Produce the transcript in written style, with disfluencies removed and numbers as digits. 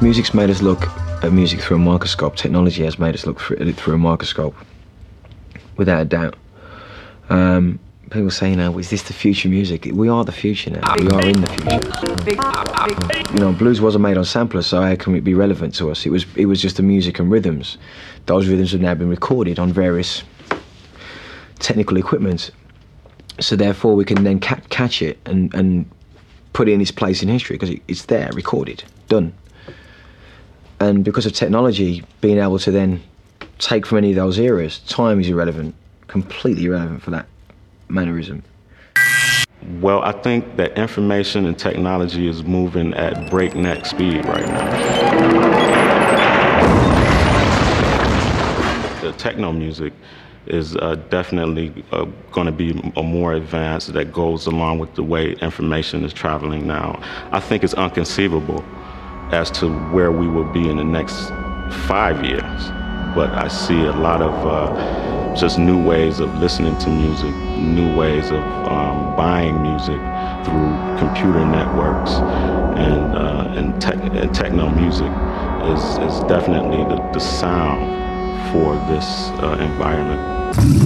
Music's made us look at music through a microscope. Technology has made us look at it through a microscope, without a doubt. People say, is this the future music? We are the future now. We are in the future. Blues wasn't made on samplers, so how can it be relevant to us? It was just the music and rhythms. Those rhythms have now been recorded on various technical equipment, so therefore we can then catch it and put it in its place in history, because it's there, recorded, done. And because of technology being able to then take from any of those eras, time is irrelevant, completely irrelevant for that mannerism. Well, I think that information and technology is moving at breakneck speed right now. The techno music is definitely going to be more advanced, that goes along with the way information is traveling now. I think it's inconceivable as to where we will be in the next 5 years, but I see a lot of just new ways of listening to music, new ways of buying music through computer networks, and techno music is definitely the sound for this environment.